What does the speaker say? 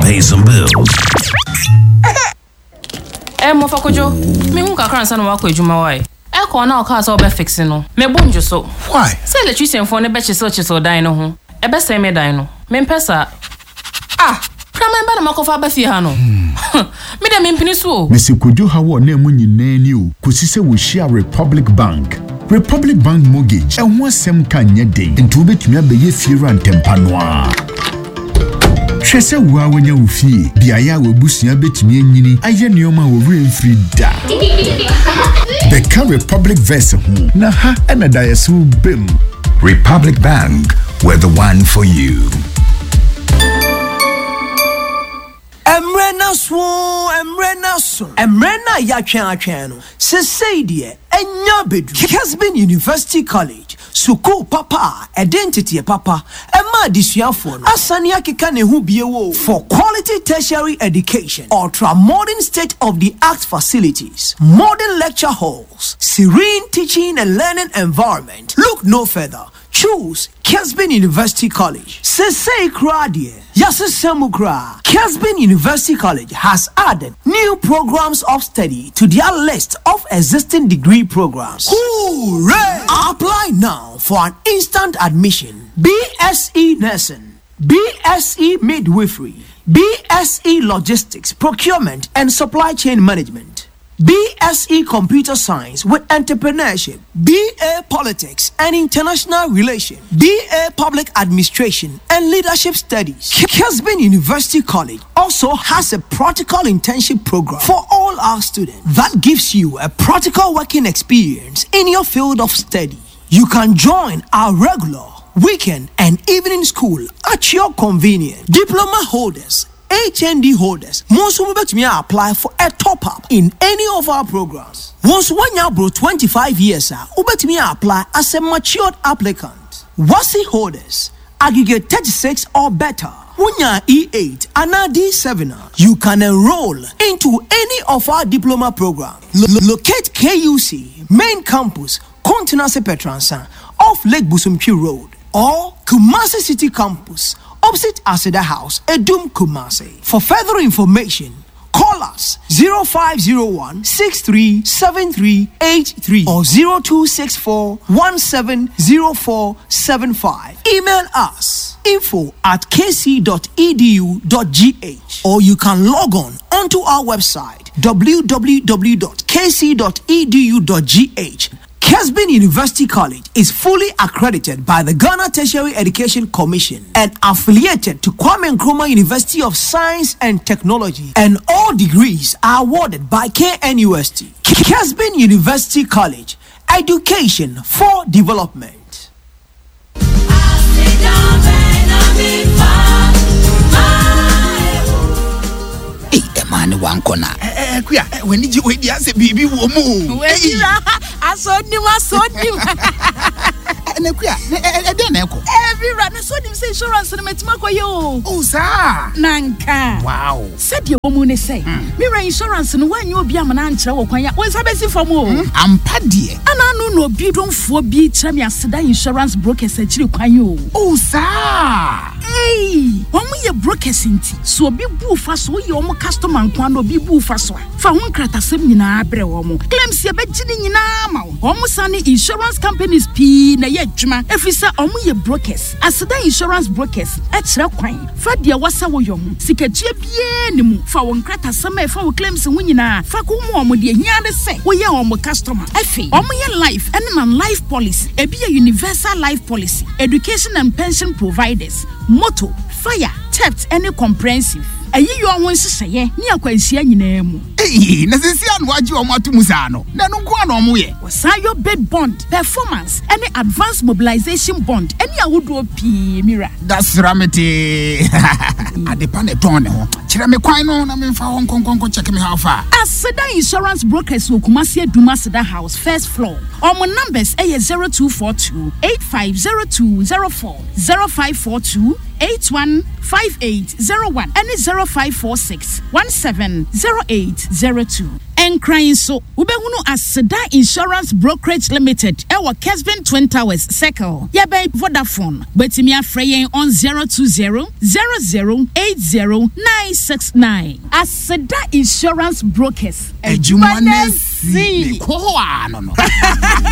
pay some bills. Mofakojo, me who can crank and walk with Jumawai. I call now cars all be fixing no. Me bonjo so. Why? Say electrician for ne betch searches or dino ho. E be say me dino. Me pesa. Remember the Makofa Befiano. Me dem impini so. Mr. Kojo hawo na mu nyina ni o. Kosi se wo share Republic Bank. Republic Bank mortgage. E ho asem kan nye den. Nti obetumi abeye fiera ntempa no a. Hwese wo awanya wo fie. Bia ya wo busua betumi anyini. Aye neoma wo remfri da. Beka Republic Verse ho. Na ha na dayesu bem. Republic Bank, we're the one for you. Emrena ya no. Se say die enya bedu. Kesben University College. Suku papa, identity papa. Emma disuafo no. Asani akeka ne hu biewo for quality tertiary education. Ultra modern state of the art facilities. Modern lecture halls. Serene teaching and learning environment. Look no further. Choose Kesben University College. Sesei Kradie. Yasesemukra. Kesben University College has added new programs of study to their list of existing degree programs. Hooray! Apply now for an instant admission. BSE Nursing, BSE Midwifery, BSE Logistics, Procurement and Supply Chain Management, BSE Computer Science with Entrepreneurship, BA Politics and International Relations, BA Public Administration and Leadership Studies. Kesben University College also has a practical internship program for all our students that gives you a practical working experience in your field of study. You can join our regular, weekend and evening school at your convenience. Diploma holders, HND holders, most will apply for a top-up in any of our programs. Once 1 year bro 25 years, ubetumi apply as a matured applicant. WASI holders, aggregate 36 or better. Wunya E8 and D7, you can enroll into any of our diploma programs. Locate KUC, main campus, Continental Petransa, off Lake Busumpi Road, or Kumasi City Campus, opposite Aseda House, Edum Kumasi. For further information, call us 0501 637383 or 0264 170475. Email us info@kc.edu.gh or you can log on onto our website www.kc.edu.gh. Kesben University College is fully accredited by the Ghana Tertiary Education Commission and affiliated to Kwame Nkrumah University of Science and Technology, and all degrees are awarded by KNUST. Kesben University College, education for development. Man one corner. When did you wait? Yes, baby, woman. I saw him. And every run, I saw him say insurance and Metimako. Oh, sir. Nanka. Wow. Said your woman say, Mirror insurance and when you'll be a man answer, what's happening for more? I'm Paddy. And I know no beautiful for be Chamia Seda insurance brokers at you. Oh, sir. Hey, when we are brokers in tea, so be boo fast, so you almost customer and quando be boo fast. For one crata semina abrewomo. Claims your bedging in armor. Almost any insurance companies P na yet juma. If we say only your brokers, as the insurance brokers, extra coin. Fadia was a woyom. Sikachi bien for one crata summer for claims and winina. Fakumo with the yan say, we are almost customer. Effie, your life and non-life policy. A be a universal life policy. Education and pension providers. Motto, fire, theft, any comprehensive. A year one say, near Quensia in name. Hey, Nazisian, what you want to Musano? Nanuquano Muye. Was your bed bond, performance, any advanced mobilization bond, any I would do P. Mira. That's Ramity. At the Panetone. Chiramequino, I mean, for Hong Kong, check me how far. As Seda Insurance Brokers will Kumasia Dumasida House, first floor. Or my numbers A0242 850204 0542 815801 and 05 0546 170802. And crying so ubehunu Aseda Insurance Brokerage Limited ewa Kesvin Twin Towers Circle yabe Vodafone betimi afrey on 020 0080969. Aseda Insurance Brokers Ejumanesi ko no